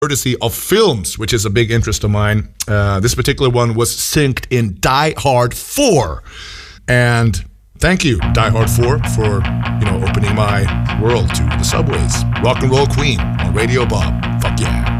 courtesy of films, which is a big interest of mine. This particular one was synced in Die Hard 4. And thank you, Die Hard 4, for, opening my world to the subways. Rock and Roll Queen on Radio Bob. Fuck yeah.